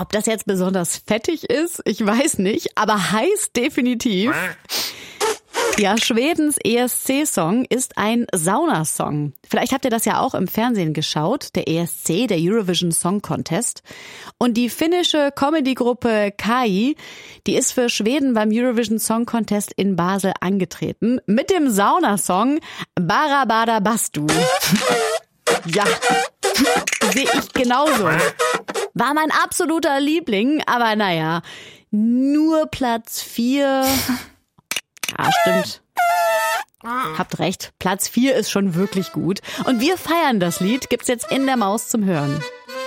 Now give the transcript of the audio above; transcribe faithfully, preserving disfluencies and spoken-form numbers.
Ob das jetzt besonders fettig ist, ich weiß nicht, aber heiß definitiv. Ja, Schwedens E S C-Song ist ein Saunasong. Vielleicht habt ihr das ja auch im Fernsehen geschaut, der E S C, der Eurovision Song Contest. Und die finnische Comedy-Gruppe Kai, die ist für Schweden beim Eurovision Song Contest in Basel angetreten mit dem Saunasong Barabada Bastu. Ja, sehe ich genauso. War mein absoluter Liebling, aber naja, nur Platz vier... Ja, stimmt. Habt recht. Platz vier ist schon wirklich gut. Und wir feiern das Lied. Gibt's jetzt in der Maus zum Hören.